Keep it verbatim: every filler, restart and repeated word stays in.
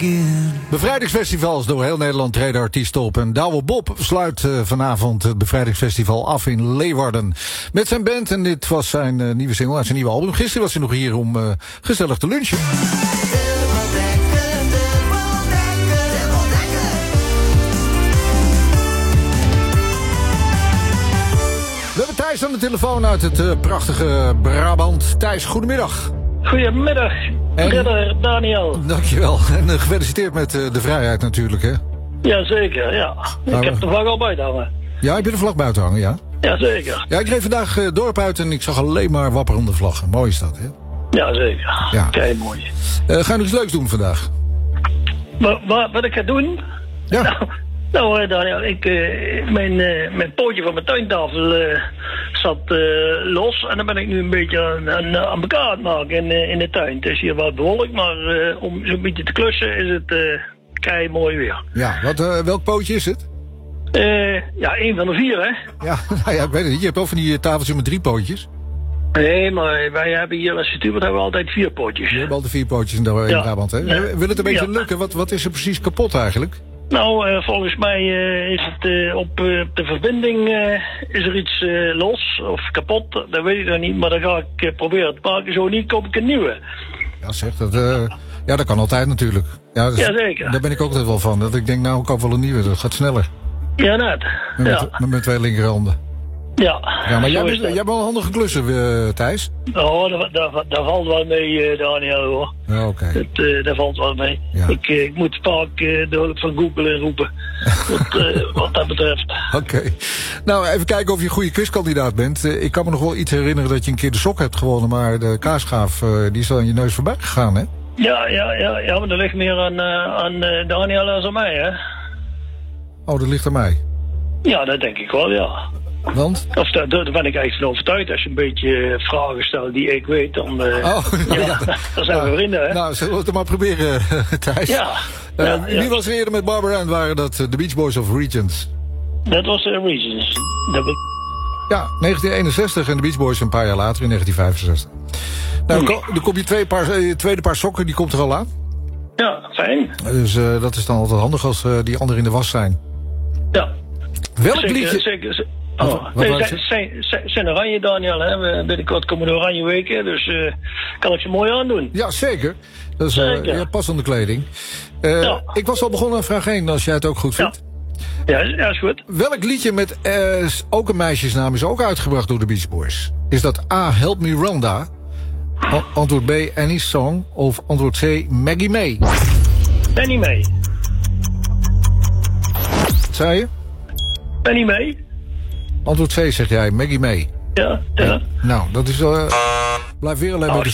again. Bevrijdingsfestivals door heel Nederland treden artiesten op. En Douwe Bob sluit uh, vanavond het Bevrijdingsfestival af in Leeuwarden. Met zijn band. En dit was zijn uh, nieuwe single uit zijn nieuwe album. Gisteren was hij nog hier om uh, gezellig te lunchen. We hebben Thijs aan de telefoon uit het uh, prachtige Brabant. Thijs, goedemiddag. Goedemiddag, ridder Daniel. Dankjewel. En uh, gefeliciteerd met uh, de vrijheid natuurlijk, hè? Jazeker, ja. Ik nou, heb de vlag al buiten hangen. Ja, heb je de vlag buiten hangen, ja? Jazeker. Ja, ik reed vandaag uh, dorp uit en ik zag alleen maar wapperende vlaggen. Mooi is dat, hè? Jazeker. Ja. Kijk, mooi. Uh, ga je nog iets leuks doen vandaag? Maar, maar wat ik ga doen? Ja. Nou, nou Daniel, ik, uh, mijn, uh, mijn pootje van mijn tuintafel uh, zat uh, los. En dan ben ik nu een beetje aan, aan, aan elkaar aan het maken in, uh, in de tuin. Het is hier wat bewolkt, maar uh, om zo'n beetje te klussen is het uh, kei mooi weer. Ja, wat, uh, welk pootje is het? Uh, ja, één van de vier, hè? Ja, nou ja, ik weet het niet. Je hebt ook van die tafeltjes met drie pootjes. Nee, maar wij hebben hier in Stuurt hebben we altijd vier pootjes. We hebben altijd vier pootjes in, de, in ja. Brabant, hè? Ja. Wil het een beetje ja. lukken? Wat, wat is er precies kapot eigenlijk? Nou, uh, volgens mij uh, is het uh, op uh, de verbinding uh, is er iets uh, los of kapot. Dat weet ik nog niet, maar dan ga ik uh, proberen te maken. Zo niet koop ik een nieuwe. Ja, zeg dat. Uh, ja, dat kan altijd natuurlijk. Ja, dat is, Jazeker. Daar ben ik ook altijd wel van. Dat ik denk, nou, ik koop wel een nieuwe. Dat gaat sneller. Ja, net. Met, ja. met, met twee linkerhanden. Ja. Ja, maar jij, bent, jij hebt wel een handige klussen, uh, Thijs. Oh, dat, dat, dat valt wel mee, uh, Daniel, hoor. Ja, oké. Okay. Dat, uh, dat valt wel mee. Ja. Ik, uh, ik moet vaak uh, de hulp van Google roepen. wat, uh, wat dat betreft. Oké. Okay. Nou, even kijken of je een goede quizkandidaat bent. Uh, ik kan me nog wel iets herinneren dat je een keer de sok hebt gewonnen. Maar de kaasschaaf, uh, die is al aan je neus voorbij gegaan, hè? Ja, ja, ja, ja, maar dat ligt meer aan, uh, aan uh, Daniel als aan mij, hè? Oh, dat ligt aan mij? Ja, dat denk ik wel, ja. Want? Of daar, daar ben ik eigenlijk van overtuigd. Als je een beetje vragen stelt die ik weet, dan, uh, oh, ja, ja. dan zijn we vrienden, hè? Nou, zullen we het maar proberen, Thijs? Ja. Uh, ja, wie ja. was er eerder met Barbara Ann? Waren dat de Beach Boys of Regents? Dat was de uh, Regents. Dat be- ja, negentien eenenzestig en de Beach Boys een paar jaar later in negentien vijfenzestig. Nou, dan kom, kom je twee paar, je tweede paar sokken, die komt er al aan. Ja, fijn. Dus uh, dat is dan altijd handig als uh, die anderen in de was zijn. Ja. Welk zeker, liedje... Zeker, zeker. Oh. Wat, wat nee, zijn, zijn, zijn, zijn oranje, Daniel, hè? We, binnenkort komen de oranje weken, dus uh, kan ik ze mooi aandoen. Ja, zeker. Dat is uh, ja, passende kleding. Uh, ja. Ik was al begonnen aan vraag één, als jij het ook goed vindt. Ja, ja, ja is goed. Welk liedje met uh, ook een meisjesnaam is ook uitgebracht door de Beach Boys? Is dat A, Help Me Rhonda, antwoord B, Any Song, of antwoord C, Maggie May? Maggie May. Wat zei je? Maggie May. Antwoord C, zeg jij, Maggie May. Ja, ja. Nou, dat is... Uh, blijf weer alleen bij de